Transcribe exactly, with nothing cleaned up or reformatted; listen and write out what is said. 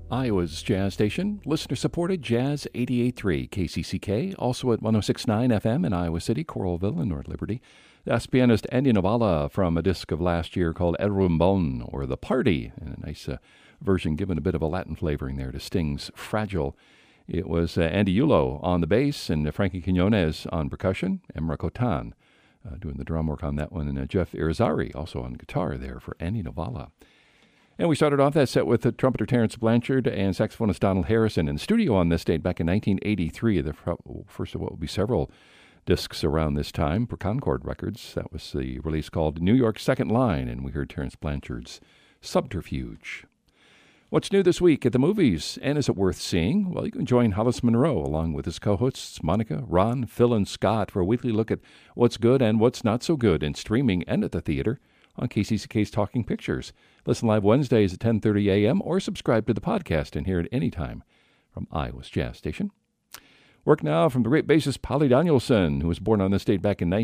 Iowa's Jazz Station, listener-supported Jazz eighty-eight point three K C C K, also at one oh six point nine F M in Iowa City, Coralville, and North Liberty. That's pianist Andy Novala from a disc of last year called El Rumbón, or The Party, and a nice uh, version given a bit of a Latin flavoring there to Sting's Fragile. It was uh, Andy Yulo on the bass and uh, Frankie Quinones on percussion, Emra Cotan uh, doing the drum work on that one, and uh, Jeff Irizarry also on guitar there for Andy Novala. And we started off that set with the trumpeter Terrence Blanchard and saxophonist Donald Harrison in the studio on this date back in nineteen eighty-three, the first of what will be several discs around this time for Concord Records. That was the release called New York Second Line, and we heard Terrence Blanchard's Subterfuge. What's new this week at the movies, and is it worth seeing? Well, you can join Hollis Monroe along with his co-hosts Monica, Ron, Phil, and Scott for a weekly look at what's good and what's not so good in streaming and at the theater on K C C K's Talking Pictures. Listen live Wednesdays at ten thirty a.m. or subscribe to the podcast and hear it anytime from Iowa's Jazz Station. Work now from the great bassist Polly Danielson, who was born on this date back in nineteen